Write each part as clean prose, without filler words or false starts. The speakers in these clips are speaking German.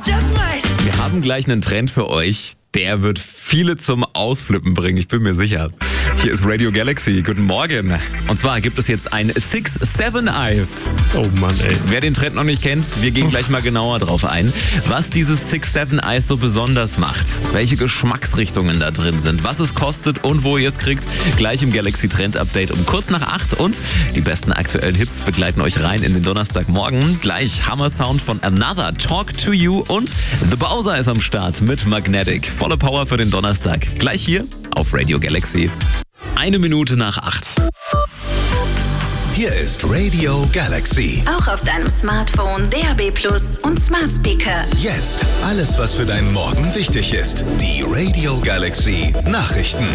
Wir haben gleich einen Trend für euch. Der wird viele zum Ausflippen bringen, ich bin mir sicher. Hier ist Radio Galaxy, guten Morgen. Und zwar gibt es jetzt ein 6-7-Eis. Oh Mann, ey. Wer den Trend noch nicht kennt, wir gehen gleich mal genauer drauf ein. Was dieses 6-7-Eis so besonders macht, welche Geschmacksrichtungen da drin sind, was es kostet und wo ihr es kriegt, gleich im Galaxy Trend Update um kurz nach 8. Und die besten aktuellen Hits begleiten euch rein in den Donnerstagmorgen. Gleich Hammer-Sound von Another, Talk to You und The Bowser ist am Start mit Magnetic. Volle Power für den Donnerstag. Gleich hier auf Radio Galaxy. 1 Minute nach 8. Hier ist Radio Galaxy. Auch auf deinem Smartphone, DAB+ und Smart Speaker. Jetzt alles, was für deinen Morgen wichtig ist. Die Radio Galaxy Nachrichten.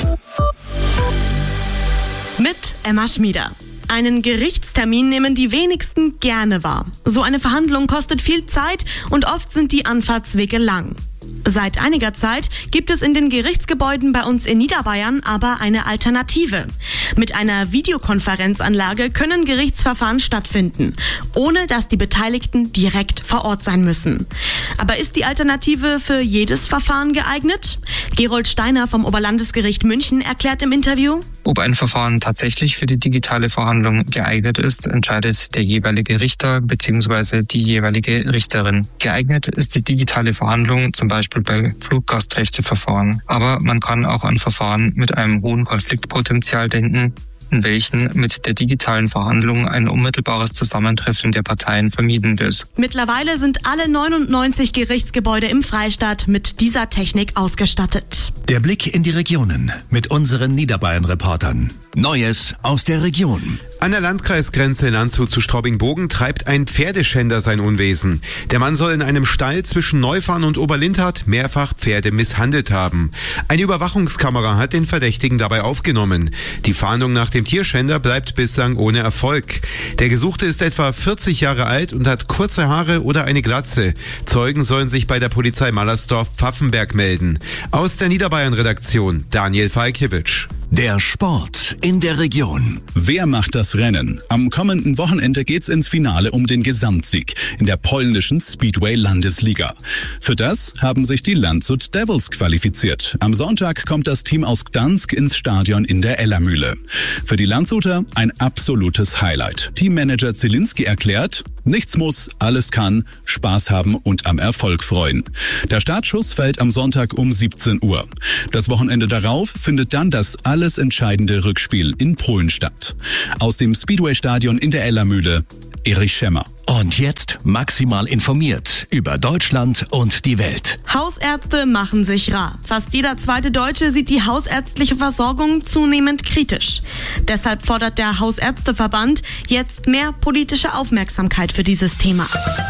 Mit Emma Schmieder. Einen Gerichtstermin nehmen die wenigsten gerne wahr. So eine Verhandlung kostet viel Zeit und oft sind die Anfahrtswege lang. Seit einiger Zeit gibt es in den Gerichtsgebäuden bei uns in Niederbayern aber eine Alternative. Mit einer Videokonferenzanlage können Gerichtsverfahren stattfinden, ohne dass die Beteiligten direkt vor Ort sein müssen. Aber ist die Alternative für jedes Verfahren geeignet? Gerold Steiner vom Oberlandesgericht München erklärt im Interview: Ob ein Verfahren tatsächlich für die digitale Verhandlung geeignet ist, entscheidet der jeweilige Richter bzw. die jeweilige Richterin. Geeignet ist die digitale Verhandlung zum Beispiel bei Fluggastrechteverfahren. Aber man kann auch an Verfahren mit einem hohen Konfliktpotenzial denken, in welchen mit der digitalen Verhandlung ein unmittelbares Zusammentreffen der Parteien vermieden wird. Mittlerweile sind alle 99 Gerichtsgebäude im Freistaat mit dieser Technik ausgestattet. Der Blick in die Regionen mit unseren Niederbayern-Reportern. Neues aus der Region. An der Landkreisgrenze Landshut zu Straubing-Bogen treibt ein Pferdeschänder sein Unwesen. Der Mann soll in einem Stall zwischen Neufahrn und Oberlindhardt mehrfach Pferde misshandelt haben. Eine Überwachungskamera hat den Verdächtigen dabei aufgenommen. Die Fahndung nach dem Tierschänder bleibt bislang ohne Erfolg. Der Gesuchte ist etwa 40 Jahre alt und hat kurze Haare oder eine Glatze. Zeugen sollen sich bei der Polizei Mallersdorf-Pfaffenberg melden. Aus der Niederbayern-Redaktion Daniel Falkiewicz. Der Sport in der Region. Wer macht das Rennen? Am kommenden Wochenende geht's ins Finale um den Gesamtsieg in der polnischen Speedway-Landesliga. Für das haben sich die Landshut Devils qualifiziert. Am Sonntag kommt das Team aus Gdansk ins Stadion in der Ellermühle. Für die Landshuter ein absolutes Highlight. Teammanager Zielinski erklärt: Nichts muss, alles kann, Spaß haben und am Erfolg freuen. Der Startschuss fällt am Sonntag um 17 Uhr. Das Wochenende darauf findet dann das alles entscheidende Rückspiel in Polen statt. Aus dem Speedway-Stadion in der Ellermühle, Erich Schemmer. Und jetzt maximal informiert über Deutschland und die Welt. Hausärzte machen sich rar. Fast jeder zweite Deutsche sieht die hausärztliche Versorgung zunehmend kritisch. Deshalb fordert der Hausärzteverband jetzt mehr politische Aufmerksamkeit für dieses Thema.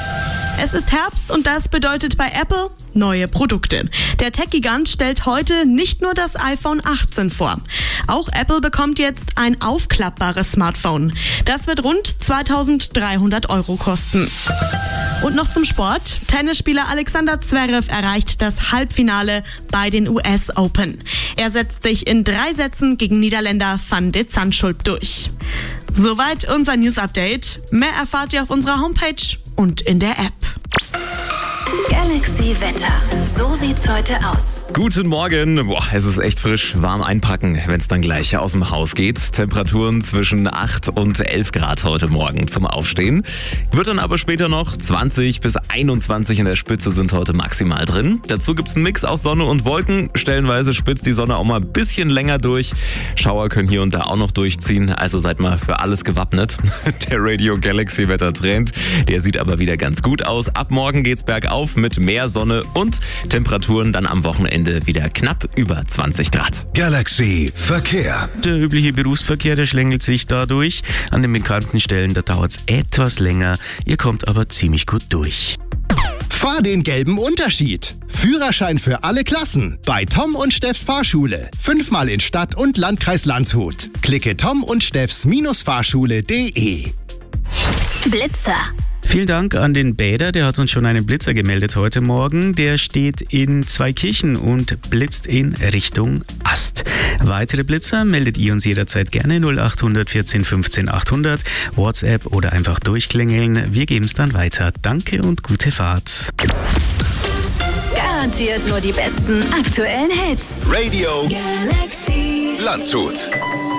Es ist Herbst und das bedeutet bei Apple neue Produkte. Der Tech-Gigant stellt heute nicht nur das iPhone 18 vor. Auch Apple bekommt jetzt ein aufklappbares Smartphone. Das wird rund 2.300 € kosten. Und noch zum Sport. Tennisspieler Alexander Zverev erreicht das Halbfinale bei den US Open. Er setzt sich in 3 Sätzen gegen Niederländer Van de Zandschulp durch. Soweit unser News-Update. Mehr erfahrt ihr auf unserer Homepage und in der App. Galaxy Wetter. So sieht's heute aus. Guten Morgen. Es ist echt frisch, warm einpacken, wenn es dann gleich aus dem Haus geht. Temperaturen zwischen 8 und 11 Grad heute Morgen zum Aufstehen. Wird dann aber später noch 20 bis 21 in der Spitze sind heute maximal drin. Dazu gibt's einen Mix aus Sonne und Wolken. Stellenweise spitzt die Sonne auch mal ein bisschen länger durch. Schauer können hier und da auch noch durchziehen. Also seid mal für alles gewappnet. Der Radio Galaxy Wettertrend, der sieht aber wieder ganz gut aus. Ab morgen geht's bergauf mit mehr Sonne und Temperaturen dann am Wochenende wieder knapp über 20 Grad. Galaxy Verkehr. Der übliche Berufsverkehr, der schlängelt sich dadurch. An den bekannten Stellen, da dauert es etwas länger. Ihr kommt aber ziemlich gut durch. Fahr den gelben Unterschied. Führerschein für alle Klassen bei Tom und Steffs Fahrschule. 5-mal in Stadt und Landkreis Landshut. Klicke Tom und Steffs-Fahrschule.de. Blitzer. Vielen Dank an den Bäder, der hat uns schon einen Blitzer gemeldet heute Morgen. Der steht in Zweikirchen und blitzt in Richtung Ast. Weitere Blitzer meldet ihr uns jederzeit gerne 0800 14 15 800, WhatsApp oder einfach durchklingeln. Wir geben es dann weiter. Danke und gute Fahrt. Garantiert nur die besten aktuellen Hits. Radio Galaxy. Landshut.